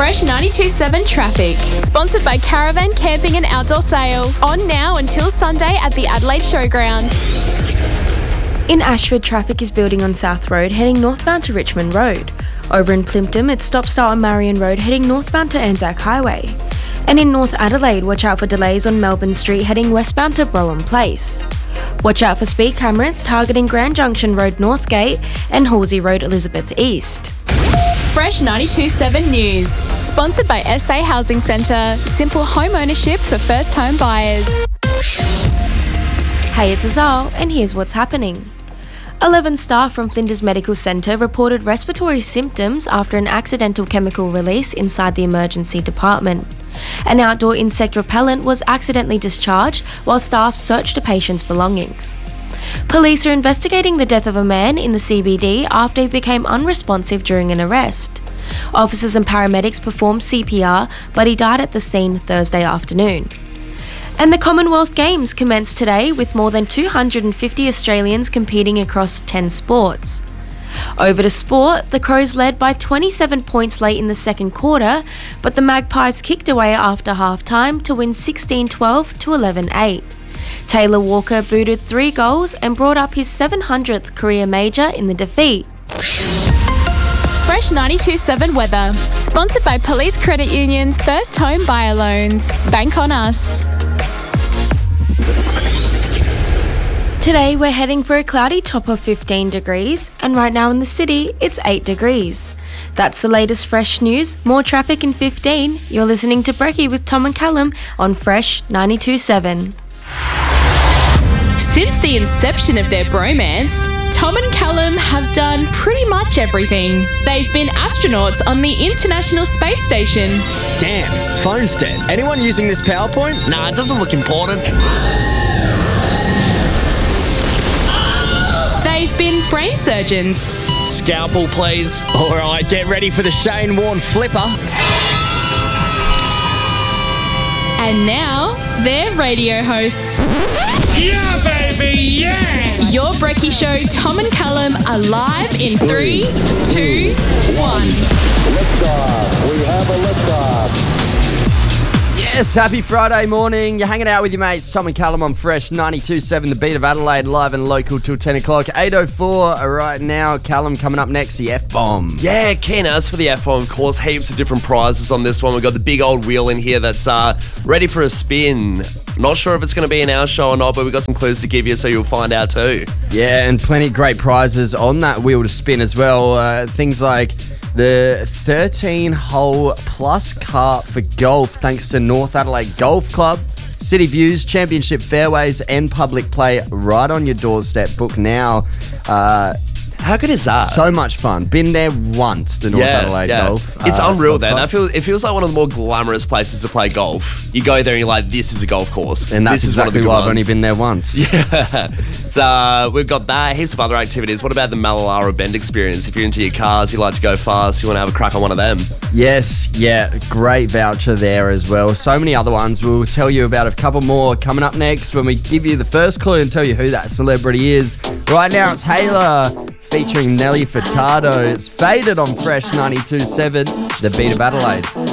Fresh 92.7 Traffic. Sponsored by Caravan Camping and Outdoor Sale. On now until Sunday at the Adelaide Showground. In Ashford, traffic is building on South Road heading northbound to Richmond Road. Over in Plympton, it's stop-start on Marion Road heading northbound to Anzac Highway. And in North Adelaide, watch out for delays on Melbourne Street heading westbound to Brougham Place. Watch out for speed cameras targeting Grand Junction Road Northgate and Halsey Road Elizabeth East. Fresh 92.7 News. Sponsored by SA Housing Centre. Simple home ownership for first home buyers. Hey, it's Azal, and here's what's happening. 11 staff from Flinders Medical Centre reported respiratory symptoms after an accidental chemical release inside the emergency department. An outdoor insect repellent was accidentally discharged while staff searched a patient's belongings. Police are investigating the death of a man in the CBD after he became unresponsive during an arrest. Officers and paramedics performed CPR, but he died at the scene Thursday afternoon. And the Commonwealth Games commenced today with more than 250 Australians competing across 10 sports. Over to sport, the Crows led by 27 points late in the second quarter, but the Magpies kicked away after half-time to win 16-12 to 11-8. Taylor Walker booted 3 goals and brought up his 700th career major in the defeat. Fresh 92.7 Weather. Sponsored by Police Credit Union's First Home Buyer Loans. Bank on us. Today we're heading for a cloudy top of 15 degrees, and right now in the city it's 8 degrees. That's the latest Fresh news. More traffic in 15. You're listening to Brekkie with Tom and Callum on Fresh 92.7. Since the inception of their bromance, Tom and Callum have done pretty much everything. They've been astronauts on the International Space Station. Damn, phone's dead. Anyone using this PowerPoint? Nah, it doesn't look important. They've been brain surgeons. Scalpel, please. All right, get ready for the Shane Warne flipper. And now, they're radio hosts. Yeah, baby, yeah! Your Brekkie Show, Tom and Callum, are live in 3, 2, 1. Liftoff. We have a liftoff. Yes, happy Friday morning. You're hanging out with your mates, Tom and Callum on Fresh 92.7, the beat of Adelaide, live and local till 10 o'clock. 8.04 right now. Callum coming up next, the F-Bomb. Yeah, keen as for the F-Bomb, of course. Heaps of different prizes on this one. We've got the big old wheel in here that's ready for a spin. Not sure if it's going to be in our show or not, but we've got some clues to give you, so you'll find out too. Yeah, and plenty of great prizes on that wheel to spin as well. Things like the 13-hole plus cart for golf, thanks to North Adelaide Golf Club. City views, championship fairways, and public play right on your doorstep. Book now. How good is that? So much fun. Been there once, the North Adelaide Golf. It's unreal there. It feels like one of the more glamorous places to play golf. You go there and you're like, this is a golf course. And that's exactly why I've only been there once. Yeah. So we've got that, heaps of other activities. What about the Malalara Bend experience? If you're into your cars, you like to go fast, you want to have a crack on one of them. Yes, yeah, great voucher there as well. So many other ones. We'll tell you about a couple more coming up next when we give you the first clue and tell you who that celebrity is. Right now it's Hayla featuring Nelly Furtado. It's Faded on Fresh 92.7, the beat of Adelaide.